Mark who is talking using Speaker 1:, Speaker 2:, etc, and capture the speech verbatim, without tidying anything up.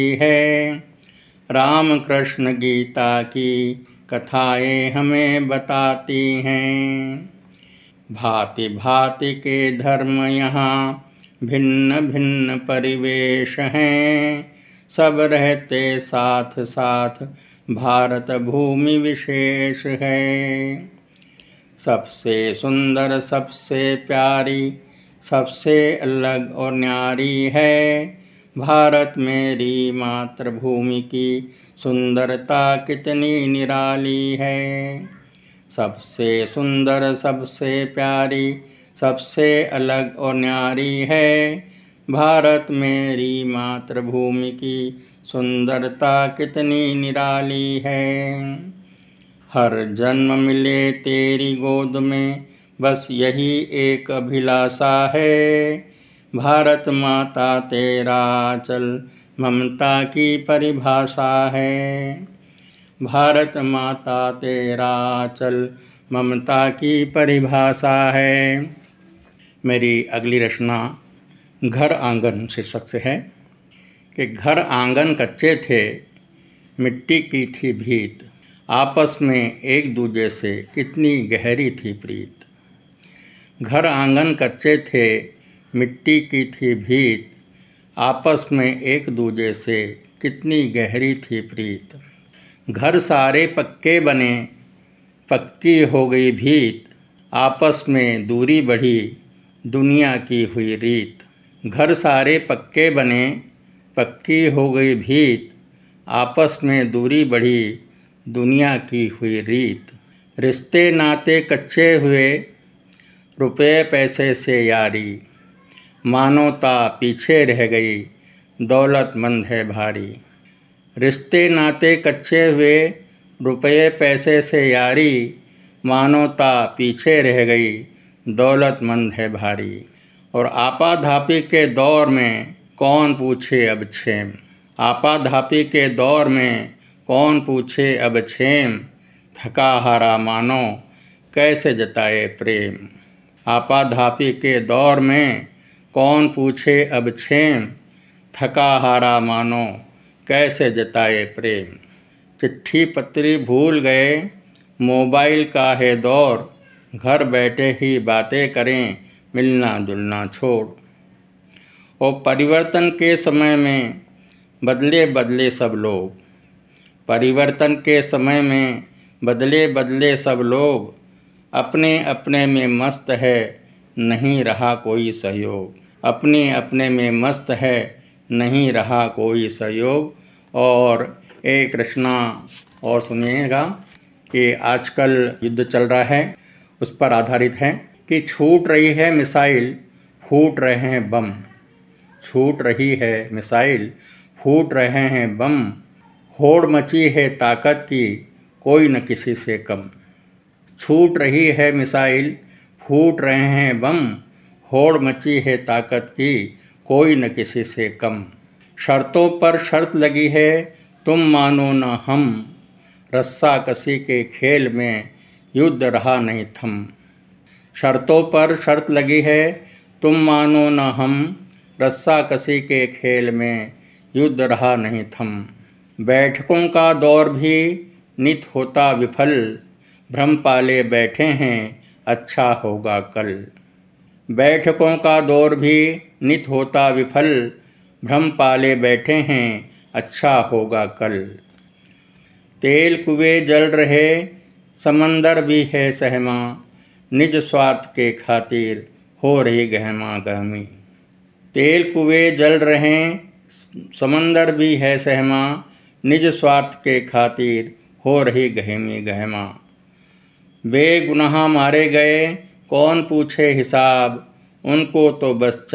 Speaker 1: है। राम कृष्ण गीता की कथाएं हमें बताती हैं। भांति भांति के धर्म यहाँ भिन्न भिन्न परिवेश हैं। सब रहते साथ साथ भारत भूमि विशेष है। सबसे सुंदर सबसे प्यारी सबसे अलग और न्यारी है। भारत मेरी मातृभूमि की सुंदरता कितनी निराली है। सबसे सुंदर सबसे प्यारी सबसे अलग और न्यारी है। भारत मेरी मातृभूमि की सुंदरता कितनी निराली है। हर जन्म मिले तेरी गोद में बस यही एक अभिलाषा है। भारत माता तेरा चल ममता की परिभाषा है। भारत माता तेरा चल ममता की परिभाषा है। मेरी अगली रचना घर आंगन शीर्षक से है कि घर आंगन कच्चे थे, मिट्टी की थी भीत, आपस में एक दूजे से कितनी गहरी थी प्रीत। घर आंगन कच्चे थे, मिट्टी की थी भीत, आपस में एक दूजे से कितनी गहरी थी प्रीत। घर सारे पक्के बने, पक्की हो गई भीत, आपस में दूरी बढ़ी, दुनिया की हुई रीत। घर सारे पक्के बने, पक्की हो गई भीत, आपस में दूरी बढ़ी, दुनिया की हुई रीत। रिश्ते नाते कच्चे हुए, रुपए पैसे से यारी, मानवता पीछे रह गई, दौलतमंद है भारी। रिश्ते नाते कच्चे हुए, रुपये पैसे से यारी, मानवता पीछे रह गई, दौलतमंद है भारी। और आपाधापी के दौर में कौन पूछे अब क्षेम, आपाधापी के दौर में कौन पूछे अब क्षेम, थका हारा मानो कैसे जताए प्रेम। आपाधापी के दौर में कौन पूछे अब क्षेम, थका हारा मानो कैसे जताए प्रेम। चिट्ठी पत्री भूल गए, मोबाइल का है दौर, घर बैठे ही बातें करें, मिलना जुलना छोड़। और परिवर्तन के समय में बदले बदले सब लोग, परिवर्तन के समय में बदले बदले सब लोग, अपने अपने में मस्त है नहीं रहा कोई सहयोग। अपने अपने में मस्त है नहीं रहा कोई सहयोग। और एक रचना और सुनिएगा कि आजकल युद्ध चल रहा है, उस पर आधारित है कि छूट रही है मिसाइल, फूट रहे हैं बम। छूट रही है मिसाइल, फूट रहे हैं बम, होड़ मची है ताकत की, कोई न किसी से कम। छूट रही है मिसाइल, फूट रहे हैं बम, होड़ मची है ताकत की, कोई न किसी से कम। शर्तों पर शर्त लगी है, तुम मानो न हम, रस्सा कसी के खेल में युद्ध रहा नहीं थम। शर्तों पर शर्त लगी है, तुम मानो न हम, रस्सा कसी के खेल में युद्ध रहा नहीं थम। बैठकों का दौर भी नित होता विफल, भ्रम पाले बैठे हैं अच्छा होगा कल। बैठकों का दौर भी नित होता विफल, भ्रम पाले बैठे हैं अच्छा होगा कल। तेल कुएं जल रहे, समंदर भी है सहमा, निज स्वार्थ के खातिर हो रही गहमा गहमी। तेल कुएं जल रहे, समंदर भी है सहमा, निज स्वार्थ के खातिर हो रही गहमी गहमा। बेगुनाह मारे गए, कौन पूछे हिसाब, उनको तो बस